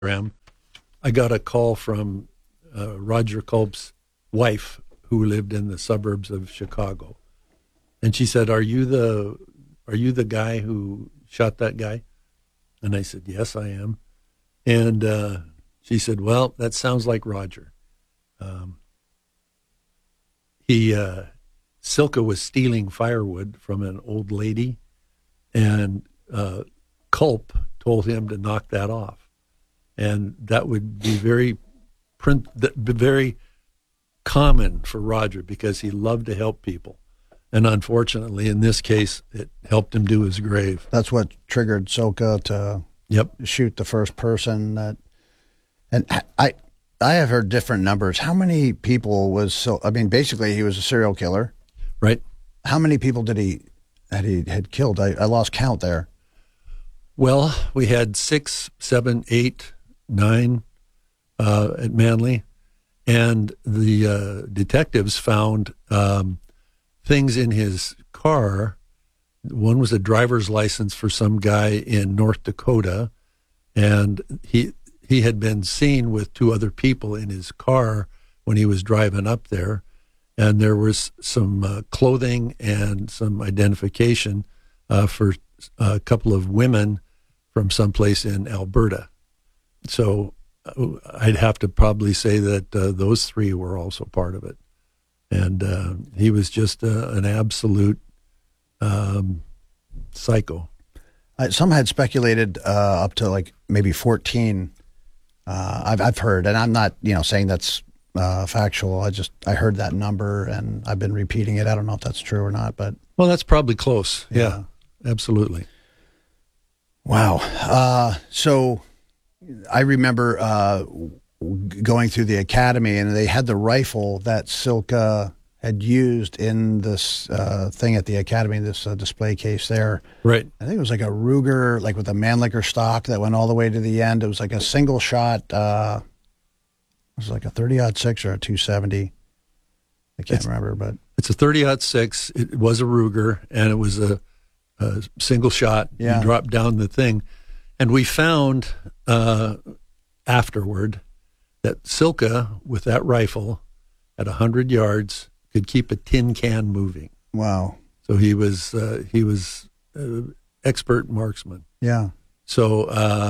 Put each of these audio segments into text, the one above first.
program, I got a call from Roger Culp's wife, who lived in the suburbs of Chicago, and she said, "Are you the guy who shot that guy?" And I said, "Yes, I am." And she said, "Well, that sounds like Roger. Silka was stealing firewood from an old lady, and Culp told him to knock that off, and that would be very common for Roger because he loved to help people, and unfortunately, in this case, it helped him do his grave." That's what triggered Silka to shoot the first person. And I have heard different numbers. How many people was basically he was a serial killer, right? How many people did he had killed? I lost count there. Well, we had 6, 7, 8, 9 at Manly, and the detectives found things in his car. One was a driver's license for some guy in North Dakota, and he had been seen with 2 other people in his car when he was driving up there, and there was some clothing and some identification for a couple of women from someplace in Alberta. So I'd have to probably say that those 3 were also part of it. And he was just an absolute psycho. Some had speculated up to like maybe 14. I've heard, and I'm not saying that's factual. I heard that number, and I've been repeating it. I don't know if that's true or not, but well, that's probably close. Yeah, absolutely. Wow. So I remember going through the academy, and they had the rifle that Silka had used in this thing at the academy, this display case there. Right. I think it was like a Ruger, like with a Mannlicher stock that went all the way to the end. It was like a single shot. It was like a 30-06 or a 270. I can't remember, but it's a 30-06. It was a Ruger, and it was a single shot. Yeah. You drop down the thing, and we found afterward that Silka, with that rifle at 100 yards, could keep a tin can moving. Wow! So he was expert marksman. Yeah. So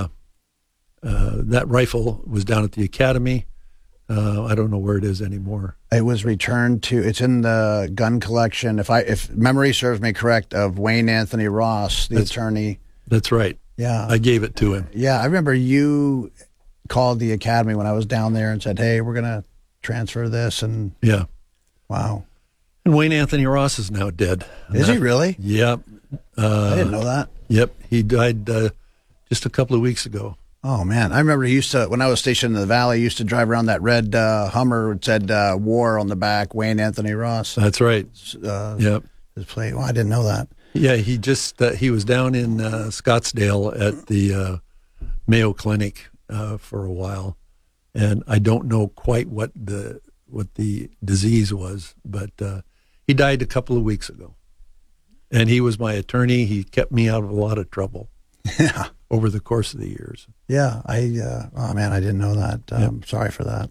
that rifle was down at the academy. I don't know where it is anymore. It was returned to. It's in the gun collection, if memory serves me correct, of Wayne Anthony Ross, the attorney. That's right. Yeah, I gave it to him. Yeah, I remember you called the academy when I was down there and said, "Hey, we're going to transfer this." And yeah, wow. And Wayne Anthony Ross is now dead. Is he really? Yep. I didn't know that. Yep, he died just a couple of weeks ago. Oh man, I remember he used to, when I was stationed in the Valley, he used to drive around that red Hummer. It said "War" on the back. Wayne Anthony Ross. That's right. Yep. His plate. Well, I didn't know that. Yeah, he just he was down in Scottsdale at the Mayo Clinic for a while, and I don't know quite what the disease was, but he died a couple of weeks ago, and he was my attorney. He kept me out of a lot of trouble. Yeah. Over the course of the years. Yeah, oh man, I didn't know that. Yep. Sorry for that.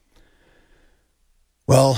Well,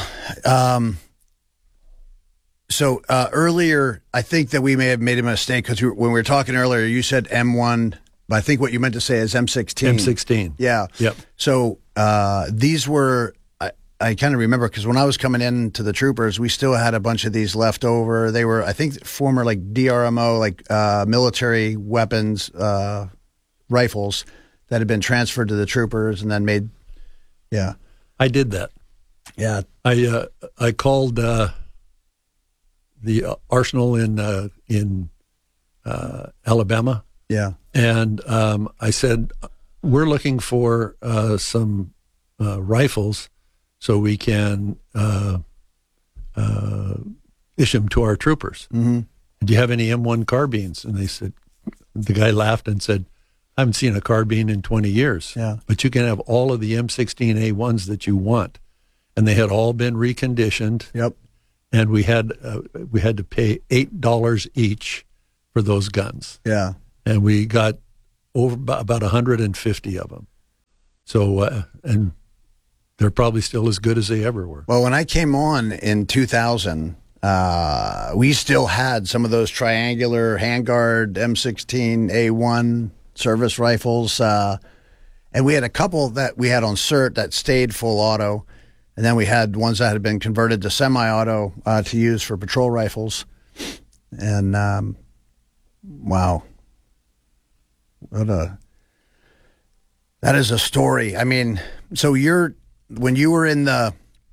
so earlier, I think that we may have made a mistake because when we were talking earlier, you said M1, but I think what you meant to say is M16. M16. Yeah. Yep. So these were, I kind of remember because when I was coming in to the troopers, we still had a bunch of these left over. They were, I think, former like DRMO, like military weapons, rifles that had been transferred to the troopers and then made. Yeah, I did that. Yeah, I called the arsenal in Alabama. Yeah, and I said, we're looking for some rifles. So we can issue them to our troopers. Mm-hmm. Do you have any M1 carbines? And they said, the guy laughed and said, I haven't seen a carbine in 20 years. Yeah. But you can have all of the M16A1s that you want. And they had all been reconditioned. Yep. And we had to pay $8 each for those guns. Yeah. And we got over about 150 of them. So, and they're probably still as good as they ever were. Well, when I came on in 2000, we still had some of those triangular handguard M16 A1 service rifles. And we had a couple that we had on cert that stayed full auto. And then we had ones that had been converted to semi-auto to use for patrol rifles. And, wow. That is a story. I mean, so when you were in the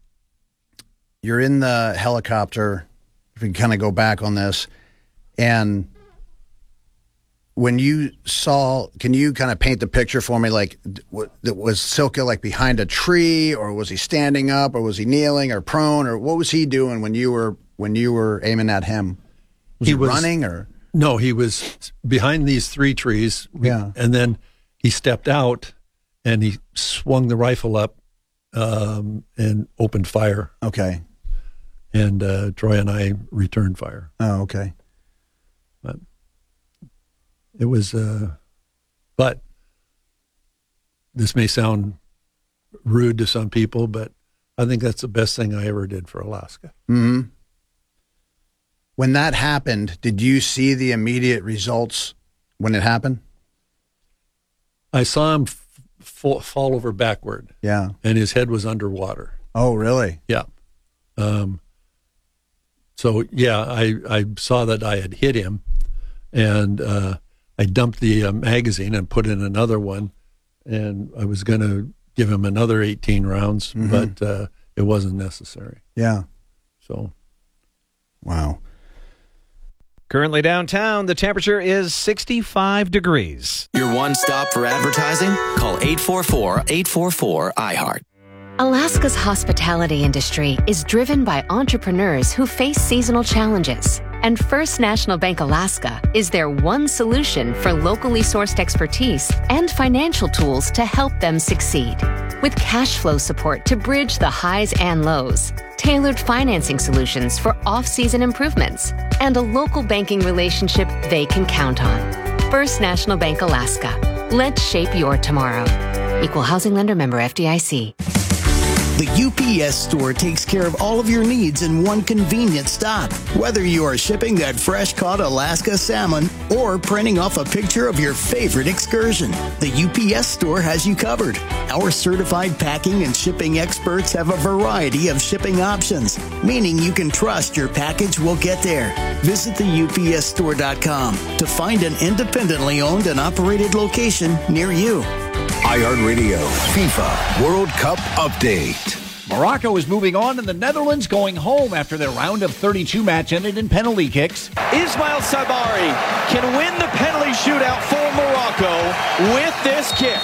helicopter, if we can kind of go back on this, and when you saw, can you kind of paint the picture for me? Like, was Silka like behind a tree, or was he standing up, or was he kneeling, or prone, or what was he doing when you were aiming at him? Was he running, or no? He was behind these 3 trees. Yeah, and then he stepped out and he swung the rifle up and opened fire. Okay. And Troy and I returned fire. Oh, okay. But it was, but this may sound rude to some people, but I think that's the best thing I ever did for Alaska. Mm-hmm. When that happened, did you see the immediate results when it happened? I saw him fall over backward. Yeah. And his head was underwater. Oh, really? Yeah. So, yeah, I saw that I had hit him, and I dumped the magazine and put in another one, and I was going to give him another 18 rounds, but it wasn't necessary. Yeah. So. Wow. Currently downtown, the temperature is 65 degrees. Your one stop for advertising? Call 844-844-IHEART. Alaska's hospitality industry is driven by entrepreneurs who face seasonal challenges. And First National Bank Alaska is their one solution for locally sourced expertise and financial tools to help them succeed. With cash flow support to bridge the highs and lows, tailored financing solutions for off-season improvements, and a local banking relationship they can count on. First National Bank Alaska. Let's shape your tomorrow. Equal housing lender, member FDIC. The UPS Store takes care of all of your needs in one convenient stop. Whether you are shipping that fresh-caught Alaska salmon or printing off a picture of your favorite excursion, the UPS Store has you covered. Our certified packing and shipping experts have a variety of shipping options, meaning you can trust your package will get there. Visit the UPSstore.com to find an independently owned and operated location near you. iHeartRadio FIFA World Cup Update. Morocco is moving on, and the Netherlands going home after their round of 32 match ended in penalty kicks. Ismail Sabari can win the penalty shootout for Morocco with this kick.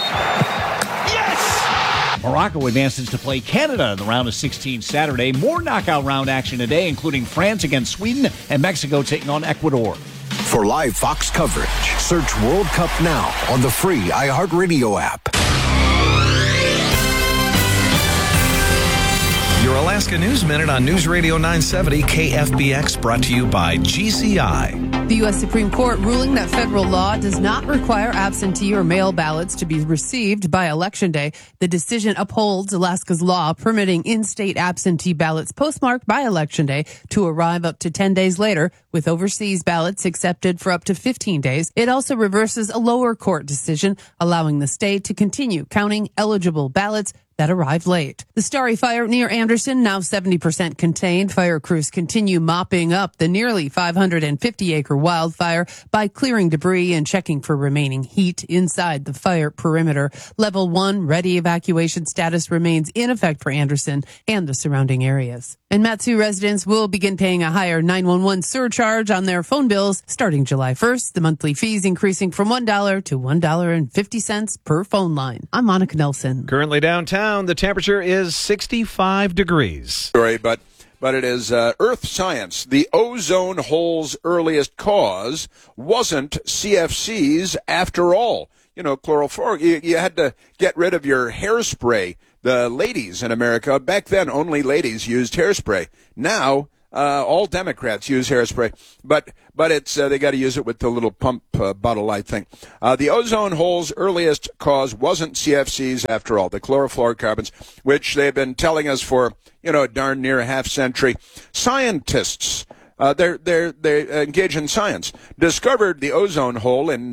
Yes! Morocco advances to play Canada in the round of 16 Saturday. More knockout round action today, including France against Sweden and Mexico taking on Ecuador. For live Fox coverage, search World Cup now on the free iHeartRadio app. Your Alaska News Minute on News Radio 970 KFBX, brought to you by GCI. The U.S. Supreme Court ruling that federal law does not require absentee or mail ballots to be received by Election Day. The decision upholds Alaska's law permitting in-state absentee ballots postmarked by Election Day to arrive up to 10 days later, with overseas ballots accepted for up to 15 days. It also reverses a lower court decision allowing the state to continue counting eligible ballots that arrived late. The Starry Fire near Anderson, now 70% contained. Fire crews continue mopping up the nearly 550-acre wildfire by clearing debris and checking for remaining heat inside the fire perimeter. Level 1 ready evacuation status remains in effect for Anderson and the surrounding areas. And Mat-Su residents will begin paying a higher 911 surcharge on their phone bills starting July 1st. The monthly fees increasing from $1 to $1.50 per phone line. I'm Monica Nelson. Currently downtown, the temperature is 65 degrees. Sorry, but it is Earth science. The ozone hole's earliest cause wasn't CFCs after all. You know, chlorofluoric, you had to get rid of your hairspray. The ladies in America, back then only ladies used hairspray. Now, all Democrats use hairspray, but it's they got to use it with the little pump bottle light thing. The ozone hole's earliest cause wasn't CFCs after all, the chlorofluorocarbons, which they've been telling us for darn near a half century. Scientists. They engage in science. Discovered the ozone hole in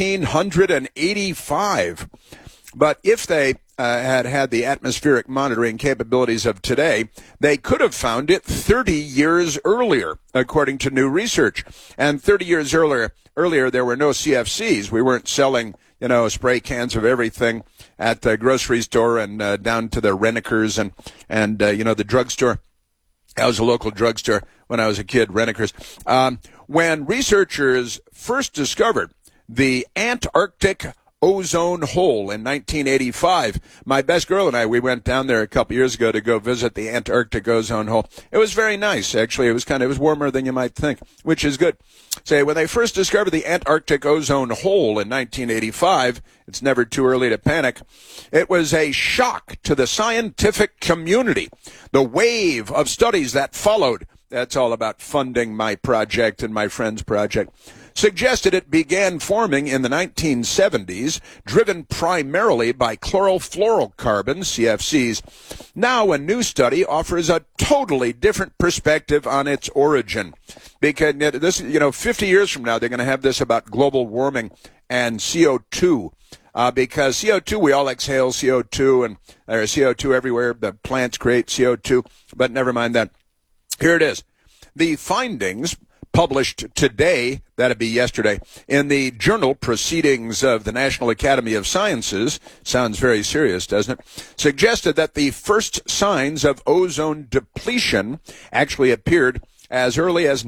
1985. But if they had the atmospheric monitoring capabilities of today, they could have found it 30 years earlier, according to new research. And 30 years earlier, there were no CFCs. We weren't selling, spray cans of everything at the grocery store and down to the Renekers and the drugstore. I was a local drugstore when I was a kid, Renekers. When researchers first discovered the Antarctic ozone hole in 1985, my best girl and I, we went down there a couple years ago to go visit the Antarctic ozone hole. It was very nice, actually. It was warmer than you might think, which is good. Say, when they first discovered the Antarctic ozone hole in 1985, it's never too early to panic, it was a shock to the scientific community. The wave of studies that followed, that's all about funding my project and my friend's project, suggested it began forming in the 1970s, driven primarily by chlorofluorocarbons, CFCs. Now a new study offers a totally different perspective on its origin. Because this, 50 years from now, they're going to have this about global warming and CO2. Because CO2, we all exhale CO2, and there's CO2 everywhere. The plants create CO2, but never mind that. Here it is. The findings published today, that'd be yesterday, in the journal Proceedings of the National Academy of Sciences, sounds very serious, doesn't it, suggested that the first signs of ozone depletion actually appeared as early as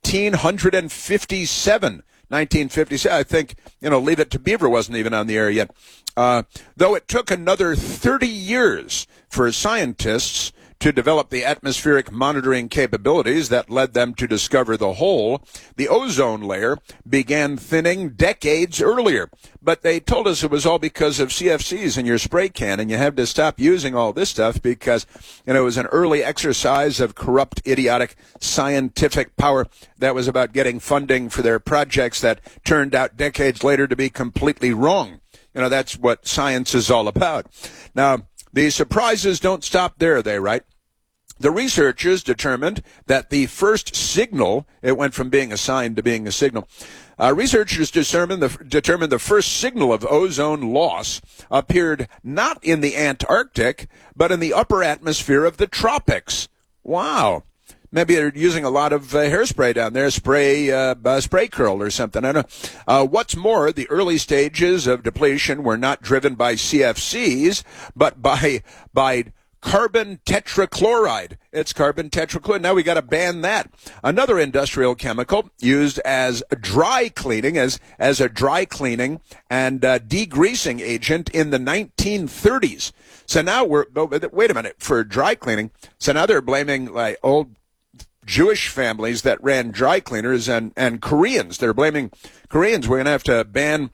1957. 1957, I think, Leave It to Beaver wasn't even on the air yet. Though it took another 30 years for scientists to develop the atmospheric monitoring capabilities that led them to discover the hole, the ozone layer began thinning decades earlier. But they told us it was all because of CFCs in your spray can, and you have to stop using all this stuff because, it was an early exercise of corrupt, idiotic scientific power that was about getting funding for their projects that turned out decades later to be completely wrong. That's what science is all about. Now, the surprises don't stop there, they write. The researchers determined that the first signal, it went from being a sign to being a signal. Researchers determined the first signal of ozone loss appeared not in the Antarctic, but in the upper atmosphere of the tropics. Wow. Maybe they're using a lot of hairspray down there, spray curl or something. I don't know. What's more, the early stages of depletion were not driven by CFCs, but by carbon tetrachloride. It's carbon tetrachloride. Now we got to ban that. Another industrial chemical used as dry cleaning, as a dry cleaning and degreasing agent in the 1930s. So now wait a minute, for dry cleaning. So now they're blaming old Jewish families that ran dry cleaners and Koreans. They're blaming Koreans. We're going to have to ban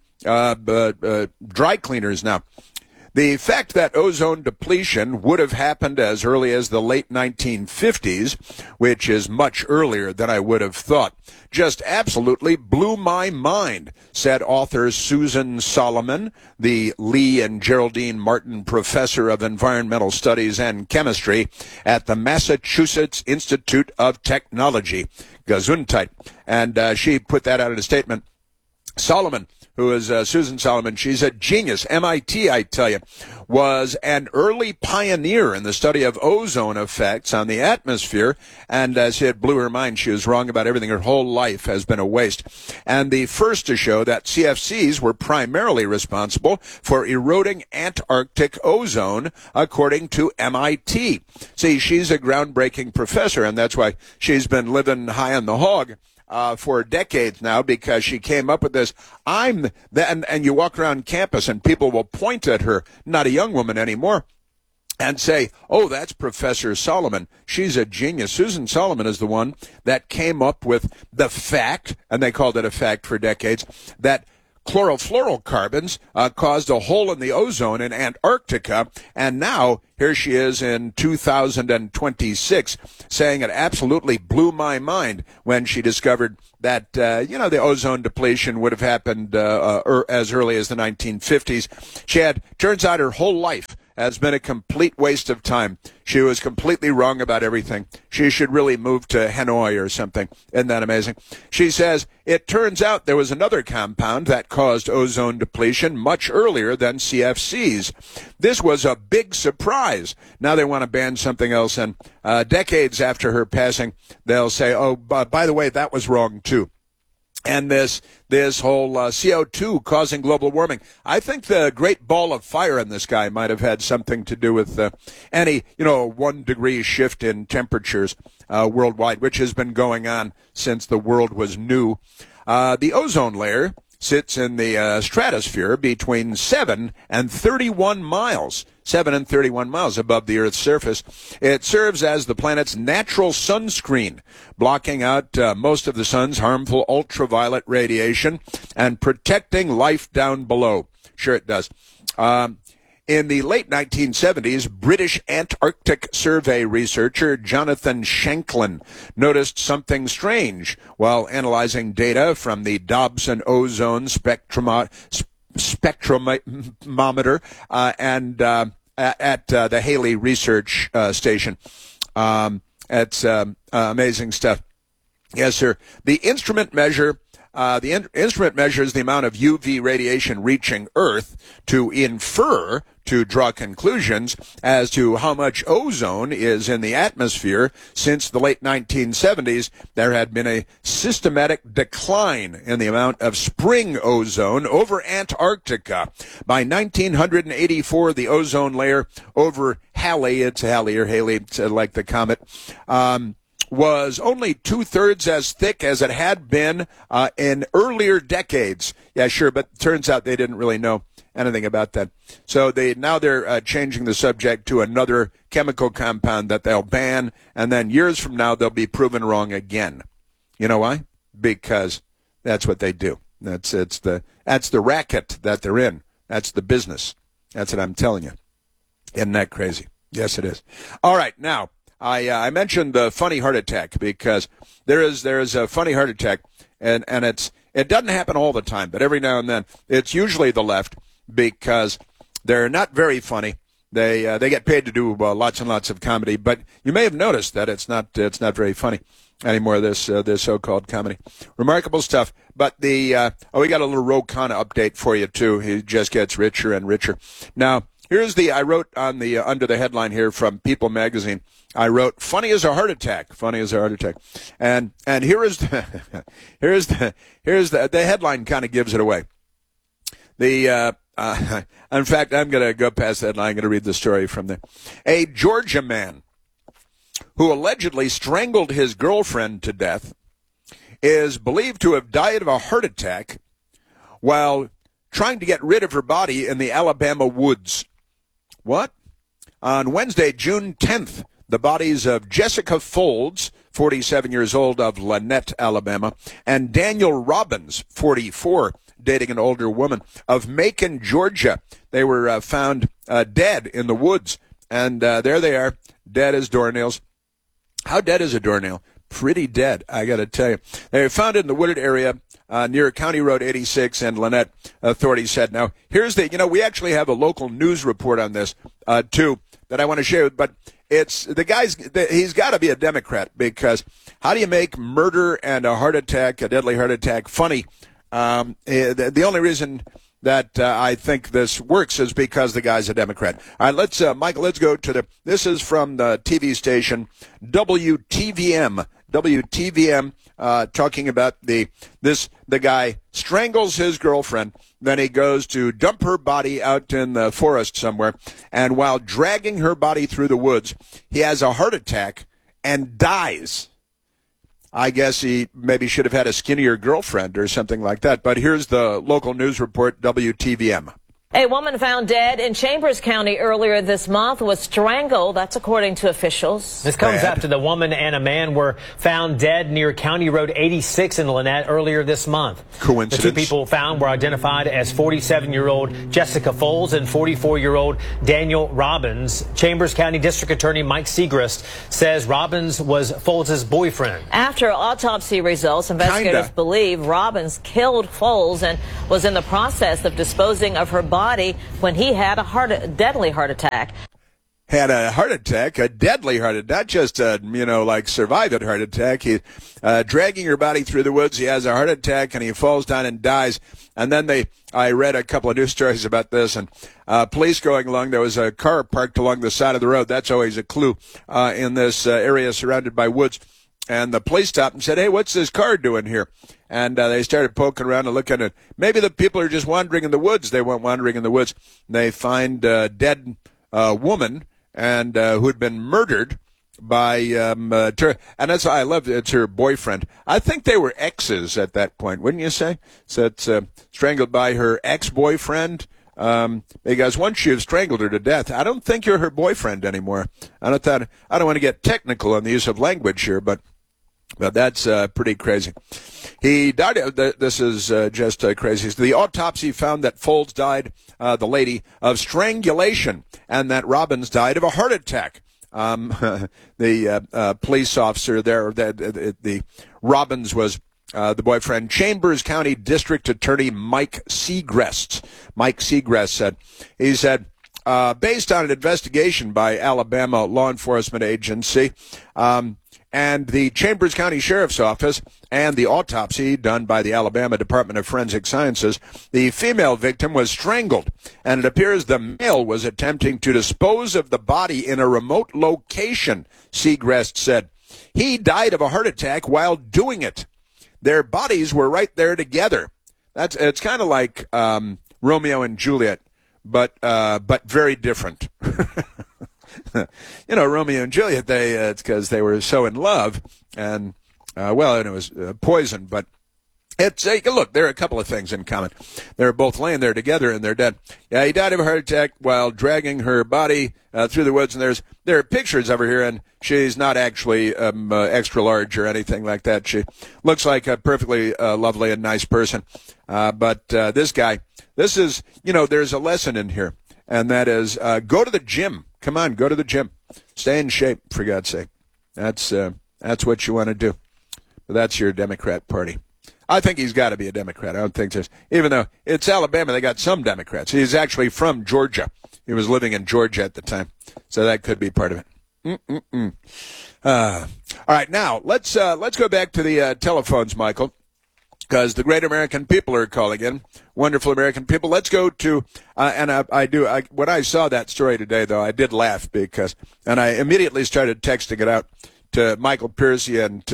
dry cleaners now. The fact that ozone depletion would have happened as early as the late 1950s, which is much earlier than I would have thought, just absolutely blew my mind, said author Susan Solomon, the Lee and Geraldine Martin Professor of Environmental Studies and Chemistry at the Massachusetts Institute of Technology, Gesundheit. And she put that out in a statement. Solomon, who is Susan Solomon, she's a genius. MIT, I tell you, was an early pioneer in the study of ozone effects on the atmosphere. And as it blew her mind, she was wrong about everything. Her whole life has been a waste. And the first to show that CFCs were primarily responsible for eroding Antarctic ozone, according to MIT. See, she's a groundbreaking professor, and that's why she's been living high on the hog for decades now, because she came up with this. And you walk around campus and people will point at her, not a young woman anymore, and say, oh, that's Professor Solomon. She's a genius. Susan Solomon is the one that came up with the fact, and they called it a fact for decades, that chlorofluorocarbons caused a hole in the ozone in Antarctica, and now here she is in 2026 saying it absolutely blew my mind when she discovered that, the ozone depletion would have happened as early as the 1950s. Turns out her whole life has been a complete waste of time. She was completely wrong about everything. She should really move to Hanoi or something. Isn't that amazing? She says, it turns out there was another compound that caused ozone depletion much earlier than CFCs. This was a big surprise. Now they want to ban something else, and decades after her passing, they'll say, oh, by the way, that was wrong too. And this whole CO2 causing global warming. I think the great ball of fire in the sky might have had something to do with any 1 degree shift in temperatures worldwide, which has been going on since the world was new. The ozone layer sits in the stratosphere between 7 and 31 miles. 7 and 31 miles above the Earth's surface. It serves as the planet's natural sunscreen, blocking out most of the sun's harmful ultraviolet radiation and protecting life down below. Sure it does. In the late 1970s, British Antarctic Survey researcher Jonathan Shanklin noticed something strange while analyzing data from the Dobson ozone spectrometer at the Haley Research Station. It's amazing stuff. Yes, sir. The instrument measures the amount of UV radiation reaching Earth to draw conclusions as to how much ozone is in the atmosphere. Since the late 1970s, there had been a systematic decline in the amount of spring ozone over Antarctica. By 1984, the ozone layer over Halley, it's Halley or Haley, it's like the comet, was only 2/3 as thick as it had been in earlier decades. Yeah, sure, but turns out they didn't really know anything about that. So they're changing the subject to another chemical compound that they'll ban, and then years from now they'll be proven wrong again. You know why? Because that's what they do. That's the racket that they're in. That's the business. That's what I'm telling you. Isn't that crazy? Yes, it is. All right, now. I mentioned the funny heart attack because there is a funny heart attack, and it doesn't happen all the time, but every now and then it's usually the left because they're not very funny. They get paid to do lots and lots of comedy, but you may have noticed that it's not very funny anymore. This so-called comedy, remarkable stuff. But we got a little Ro Khanna update for you too. He just gets richer and richer. Now here's I wrote on the under the headline here from People magazine. I wrote, funny as a heart attack, funny as a heart attack. And here is the headline kind of gives it away. In fact, I'm going to go past the headline. I'm going to read the story from there. A Georgia man who allegedly strangled his girlfriend to death is believed to have died of a heart attack while trying to get rid of her body in the Alabama woods. What? On Wednesday, June 10th, the bodies of Jessica Folds, 47 years old, of Lanett, Alabama, and Daniel Robbins, 44, dating an older woman, of Macon, Georgia. They were found dead in the woods, and there they are, dead as doornails. How dead is a doornail? Pretty dead, I got to tell you. They were found in the wooded area near County Road 86 and Lanett, authorities said. Now, here's we actually have a local news report on this, too, that I want to share, but it's the guy's, he's got to be a Democrat, because how do you make murder and a heart attack, a deadly heart attack, funny? The only reason that I think this works is because the guy's a Democrat. All right, Michael, let's go to this is from the TV station WTVM. WTVM talking about the guy strangles his girlfriend, then he goes to dump her body out in the forest somewhere, and while dragging her body through the woods, he has a heart attack and dies. I guess he maybe should have had a skinnier girlfriend or something like that, but here's the local news report, WTVM. A woman found dead in Chambers County earlier this month was strangled. That's according to officials. This comes after the woman and a man were found dead near County Road 86 in Lynette earlier this month. Coincidence? The two people found were identified as 47-year-old Jessica Foles and 44-year-old Daniel Robbins. Chambers County District Attorney Mike Segrist says Robbins was Foles' boyfriend. After autopsy results, investigators believe Robbins killed Foles and was in the process of disposing of her body when he had a deadly heart attack. Had a heart attack, a deadly heart attack, not just like survived a heart attack. He dragging her body through the woods. He has a heart attack and he falls down and dies. And then I read a couple of news stories about this, and police going along. There was a car parked along the side of the road. That's always a clue in this area surrounded by woods. And the police stopped and said, "Hey, what's this car doing here?" And they started poking around and looking at it. Maybe the people are just wandering in the woods. They went wandering in the woods. They find a dead woman and who'd been murdered by and that's why I love it. It's her boyfriend. I think they were exes at that point, wouldn't you say? So it's strangled by her ex-boyfriend. Because once you've strangled her to death, I don't think you're her boyfriend anymore. I don't want to get technical on the use of language here, but that's pretty crazy. He died. This is just crazy. The autopsy found that Foles died, the lady, of strangulation, and that Robbins died of a heart attack. The police officer there, the Robbins was the boyfriend. Chambers County District Attorney Mike Segrist. He said, based on an investigation by Alabama law enforcement agency, and the Chambers County Sheriff's Office and the autopsy done by the Alabama Department of Forensic Sciences, the female victim was strangled, and it appears the male was attempting to dispose of the body in a remote location, Segrist said. He died of a heart attack while doing it. Their bodies were right there together. It's kind of like Romeo and Juliet, but very different. Romeo and Juliet, it's because they were so in love, and it was poison, but look, there are a couple of things in common. They're both laying there together and they're dead. Yeah, he died of a heart attack while dragging her body through the woods, and there are pictures of her here, and she's not actually extra large or anything like that. She looks like a perfectly lovely and nice person. But this guy, there's a lesson in here, and that is go to the gym. Come on, go to the gym. Stay in shape, for God's sake. That's what you want to do. But that's your Democrat Party. I think he's got to be a Democrat. I don't think there's, even though it's Alabama, they got some Democrats. He's actually from Georgia. He was living in Georgia at the time, so that could be part of it. All right, now let's go back to the telephones, Michael, because the great American people are calling in. Wonderful American people. Let's go to, when I saw that story today, though, I did laugh and I immediately started texting it out to Michael Piercy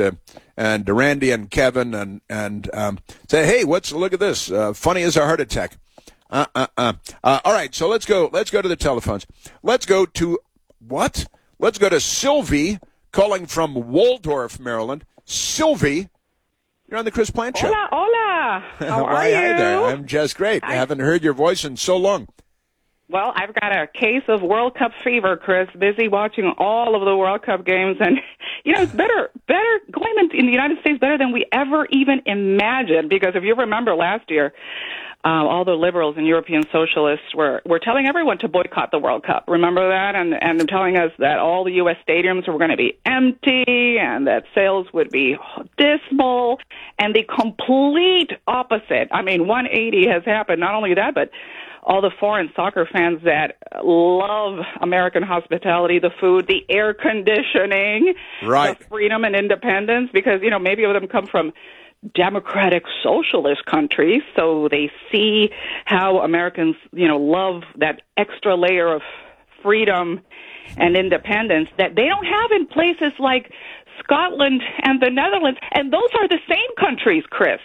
and Randy and Kevin and say, hey, look at this. Funny as a heart attack. All right, so let's go to the telephones. Let's go to what? Let's go to Sylvie calling from Waldorf, Maryland. Sylvie, you're on the Chris Plant Show. Hola. How are you? Hi there. I'm just great. I haven't heard your voice in so long. Well, I've got a case of World Cup fever, Chris. Busy watching all of the World Cup games, and it's better going in the United States better than we ever even imagined. Because if you remember last year, all the liberals and European socialists were telling everyone to boycott the World Cup. Remember that? And they're telling us that all the U.S. stadiums were going to be empty and that sales would be dismal. And the complete opposite. 180 has happened. Not only that, but all the foreign soccer fans that love American hospitality, the food, the air conditioning, right, the freedom and independence, because, maybe of them come from democratic socialist countries, so they see how Americans, love that extra layer of freedom and independence that they don't have in places like Scotland and the Netherlands. And those are the same countries, Chris.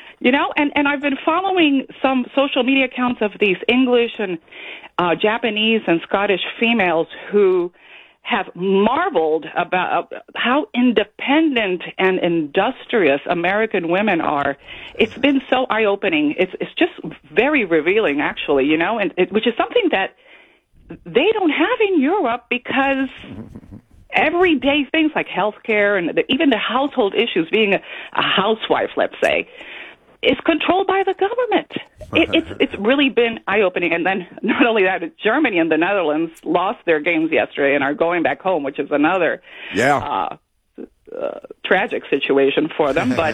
And I've been following some social media accounts of these English and Japanese and Scottish females who have marveled about how independent and industrious American women are. It's been so eye-opening. It's just very revealing, actually, you know, and which is something that they don't have in Europe, because everyday things like healthcare and even the household issues, being a housewife, let's say, is controlled by the government. It's really been eye-opening. And then not only that, Germany and the Netherlands lost their games yesterday and are going back home, which is another tragic situation for them. But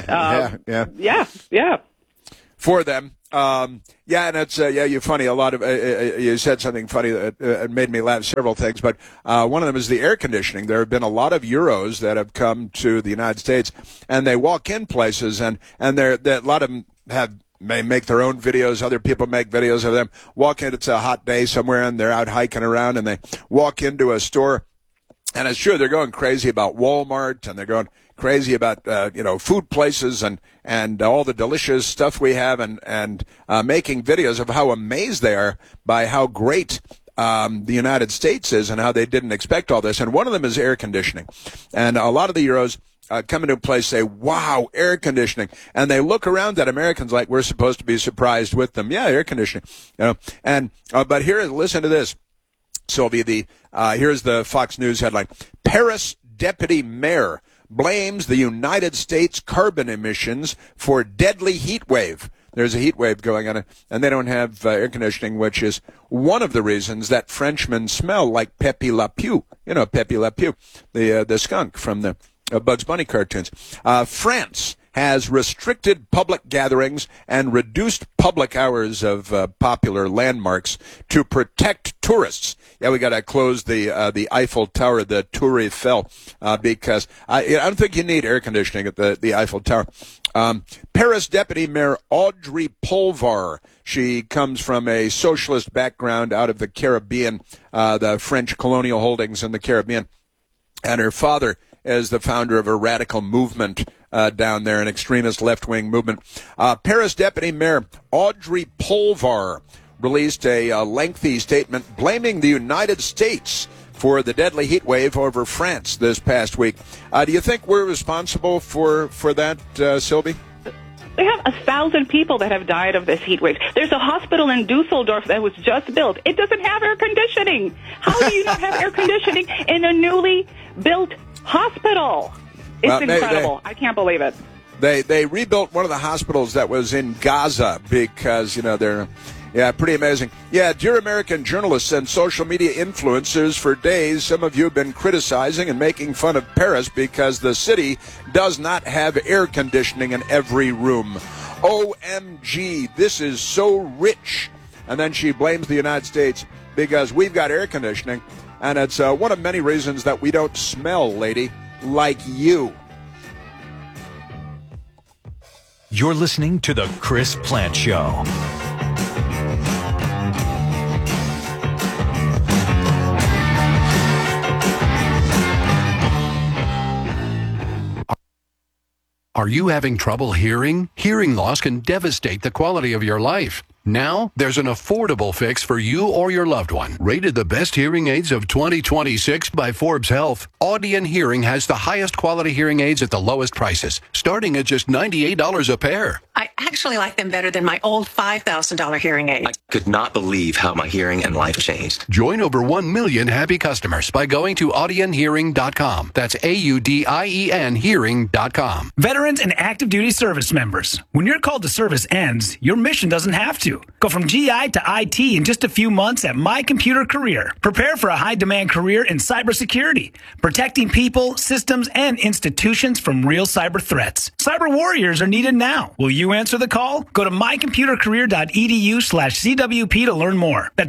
yeah. For them. And it's you're funny. A lot of you said something funny that made me laugh. Several things, but one of them is the air conditioning. There have been a lot of Euros that have come to the United States, and they walk in places, and a lot of them may make their own videos. Other people make videos of them. Walk in. It's a hot day somewhere, and they're out hiking around, and they walk into a store, and it's true, they're going crazy about Walmart, and they're going crazy about food places and all the delicious stuff we have, and making videos of how amazed they are by how great the United States is and how they didn't expect all this. And one of them is air conditioning. And a lot of the Euros come into a place, say, wow, air conditioning. And they look around at Americans like we're supposed to be surprised with them. Yeah, air conditioning. But here, listen to this, Sylvia. Here's the Fox News headline. Paris deputy mayor blames the United States carbon emissions for deadly heat wave. There's a heat wave going on, and they don't have air conditioning, which is one of the reasons that Frenchmen smell like Pepe Le Pew. You know, Pepe Le Pew, the skunk from the Bugs Bunny cartoons. France has restricted public gatherings and reduced public hours of popular landmarks to protect tourists. Yeah, we got to close the Eiffel Tower, the Tour Eiffel, because I don't think you need air conditioning at the Eiffel Tower. Paris Deputy Mayor Audrey Pulvar. She comes from a socialist background out of the Caribbean, the French colonial holdings in the Caribbean, and her father is the founder of a radical movement down there, an extremist left-wing movement. Paris Deputy Mayor Audrey Pulvar released a lengthy statement blaming the United States for the deadly heat wave over France this past week. Do you think we're responsible for that, Sylvie? They have 1,000 people that have died of this heat wave. There's a hospital in Dusseldorf that was just built. It doesn't have air conditioning. How do you not have air conditioning in a newly built hospital? It's incredible. I can't believe it. They rebuilt one of the hospitals that was in Gaza because, they're... Yeah, pretty amazing. Yeah, dear American journalists and social media influencers, for days, some of you have been criticizing and making fun of Paris because the city does not have air conditioning in every room. OMG, this is so rich. And then she blames the United States because we've got air conditioning, and it's one of many reasons that we don't smell, lady, like you. You're listening to The Chris Plante Show. Are you having trouble hearing? Hearing loss can devastate the quality of your life. Now, there's an affordable fix for you or your loved one. Rated the best hearing aids of 2026 by Forbes Health, Audion Hearing has the highest quality hearing aids at the lowest prices, starting at just $98 a pair. I actually like them better than my old $5,000 hearing aid. I could not believe how my hearing and life changed. Join over 1 million happy customers by going to audionhearing.com. That's AUDIEN hearing.com. Veterans and active duty service members, when your call to service ends, your mission doesn't have to. Go from GI to IT in just a few months at My Computer Career. Prepare for a high-demand career in cybersecurity, protecting people, systems, and institutions from real cyber threats. Cyber warriors are needed now. Will you answer the call? Go to mycomputercareer.edu/CWP to learn more. That's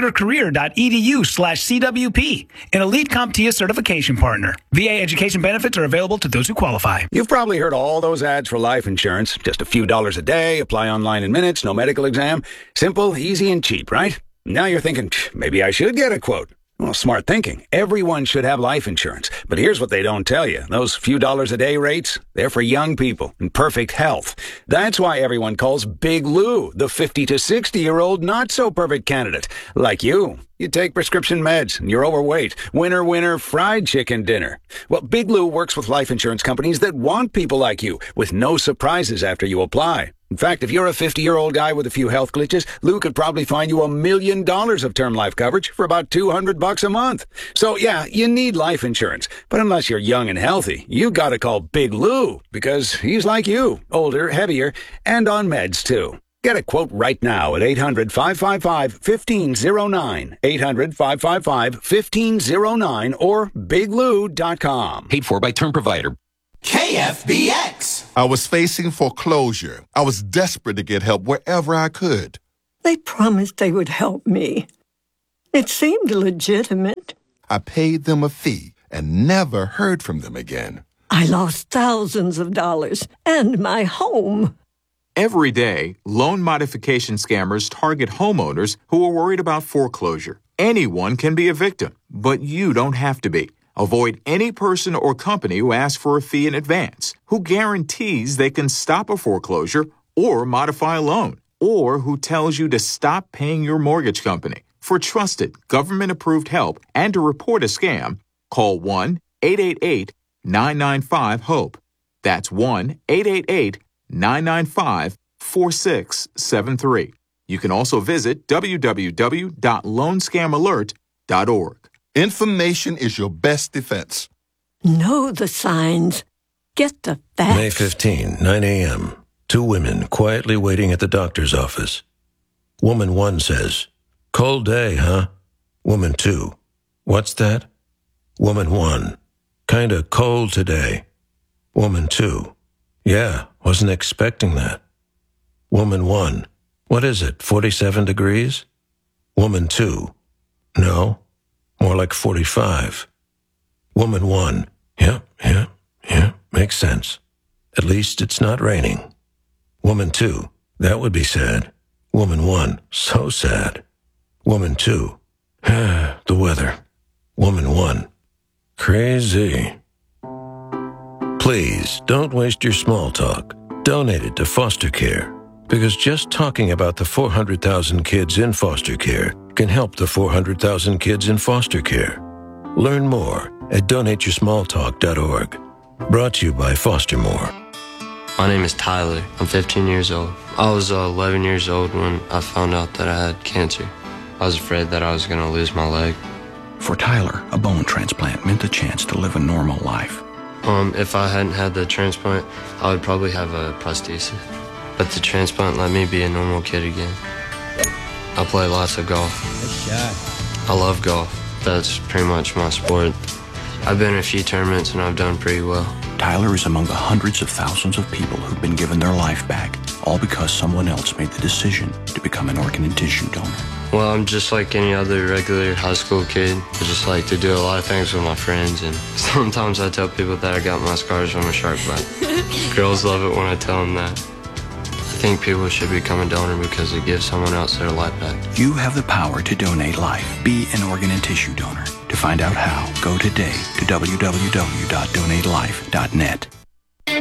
mycomputercareer.edu/CWP, an elite CompTIA certification partner. VA education benefits are available to those who qualify. You've probably heard all those ads for life insurance. Just a few dollars a day, apply online in minutes, no medical exam. Simple, easy, and cheap, right? Now you're thinking, maybe I should get a quote. Well, smart thinking. Everyone should have life insurance. But here's what they don't tell you. Those few dollars a day rates, they're for young people in perfect health. That's why everyone calls Big Lou the 50 to 60-year-old not-so-perfect candidate. Like you. You take prescription meds and you're overweight. Winner, winner, fried chicken dinner. Well, Big Lou works with life insurance companies that want people like you with no surprises after you apply. In fact, if you're a 50-year-old guy with a few health glitches, Lou could probably find you $1 million of term life coverage for about $200 a month. So yeah, you need life insurance. But unless you're young and healthy, you gotta call Big Lou because he's like you, older, heavier, and on meds too. Get a quote right now at 800-555-1509, 800-555-1509, or biglou.com. Paid for by Term Provider. KFBX. I was facing foreclosure. I was desperate to get help wherever I could. They promised they would help me. It seemed legitimate. I paid them a fee and never heard from them again. I lost thousands of dollars and my home. Every day, loan modification scammers target homeowners who are worried about foreclosure. Anyone can be a victim, but you don't have to be. Avoid any person or company who asks for a fee in advance, who guarantees they can stop a foreclosure or modify a loan, or who tells you to stop paying your mortgage company. For trusted, government-approved help and to report a scam, call 1-888-995-HOPE. That's 1-888-995-4673. You can also visit www.loanscamalert.org. Information is your best defense. Know the signs. Get the facts. May 15, 9 a.m. 2 women quietly waiting at the doctor's office. Woman 1 says, "Cold day, huh?" Woman 2, "What's that?" Woman 1, "Kinda cold today." Woman 2, "Yeah, wasn't expecting that." Woman 1, "What is it, 47 degrees?" Woman 2, "No. More like 45. Woman 1, yeah, makes sense. At least it's not raining. Woman 2, that would be sad. Woman 1, so sad. Woman 2, the weather. Woman 1, crazy. Please, don't waste your small talk. Donate it to foster care. Because just talking about the 400,000 kids in foster care can help the 400,000 kids in foster care. Learn more at donateyoursmalltalk.org. Brought to you by Foster More. My name is Tyler. I'm 15 years old. I was 11 years old when I found out that I had cancer. I was afraid that I was going to lose my leg. For Tyler, a bone transplant meant the chance to live a normal life. If I hadn't had the transplant, I would probably have a prosthesis. But the transplant let me be a normal kid again. I play lots of golf. Good shot. I love golf. That's pretty much my sport. I've been in a few tournaments and I've done pretty well. Tyler is among the hundreds of thousands of people who've been given their life back, all because someone else made the decision to become an organ and tissue donor. Well, I'm just like any other regular high school kid. I just like to do a lot of things with my friends, and sometimes I tell people that I got my scars from a shark bite. Girls love it when I tell them that. I think people should become a donor because it gives someone else their life back. You have the power to donate life. Be an organ and tissue donor. To find out how, go today to www.donatelife.net.